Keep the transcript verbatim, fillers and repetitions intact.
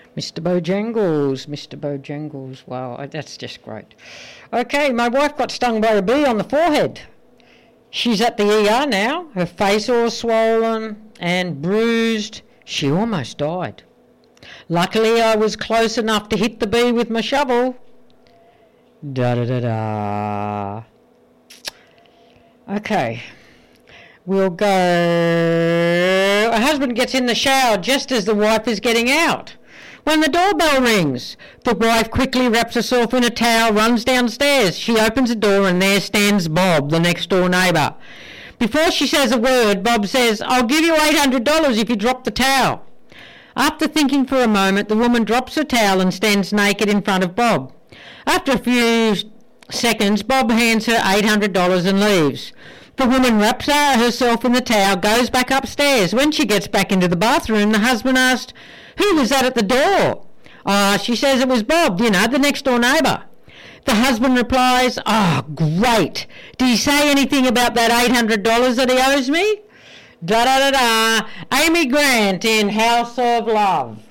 Mister Bojangles, Mister Bojangles. Wow, that's just great. Okay, my wife got stung by a bee on the forehead. She's at the E R now. Her face all swollen and bruised. She almost died. Luckily, I was close enough to hit the bee with my shovel. Da-da-da-da. Okay. We'll go... A husband gets in the shower just as the wife is getting out. When the doorbell rings, the wife quickly wraps herself in a towel, runs downstairs. She opens the door and there stands Bob, the next door neighbour. Before she says a word, Bob says, "I'll give you eight hundred dollars if you drop the towel." After thinking for a moment, the woman drops her towel and stands naked in front of Bob. After a few seconds, Bob hands her eight hundred dollars and leaves. The woman wraps her herself in the towel, goes back upstairs. When she gets back into the bathroom, the husband asked, "Who was that at the door?" Ah, uh, she says it was Bob, you know, the next door neighbour. The husband replies, "Oh, great. Did he say anything about that eight hundred dollars that he owes me?" Da-da-da-da. Amy Grant in House of Love.